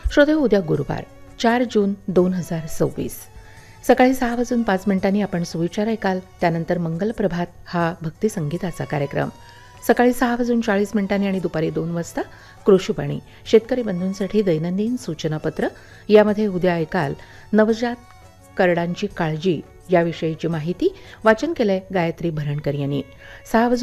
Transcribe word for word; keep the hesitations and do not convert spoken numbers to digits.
श्रोते, उद्या गुरुवार चार जून दोन हजार सव्वीस सकाळी सहा वाजून पाच मिनिटांनी आपण सुविचार ऐकाल. त्यानंतर मंगल प्रभात हा भक्तिसंगीताचा कार्यक्रम सकाळी सहा वाजून चाळीस मिनिटांनी आणि दुपारी दोन वाजता कृषीवाणी शेतकरी बंधूंसाठी दैनंदिन सूचनापत्र. यामध्ये उद्या ऐकाल नवजात करडांची काळजी याविषयीची माहिती. वाचन केलंय गायत्री भरणकर यांनी. सहा वाजून